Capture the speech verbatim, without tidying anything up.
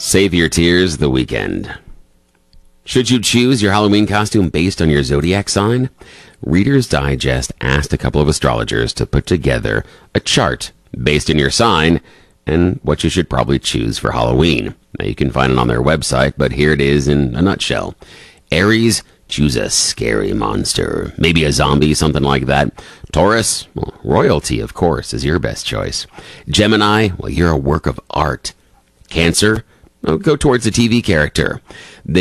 Save your tears the weekend. Should you choose your Halloween costume based on your zodiac sign? Reader's Digest asked a couple of astrologers to put together a chart based on your sign and what you should probably choose for Halloween. Now, you can find it on their website, but here it is in a nutshell. Aries, choose a scary monster, maybe a zombie, something like that. Taurus, well, royalty, of course, is your best choice. Gemini, well, you're a work of art. Cancer, well, go towards a T V character. They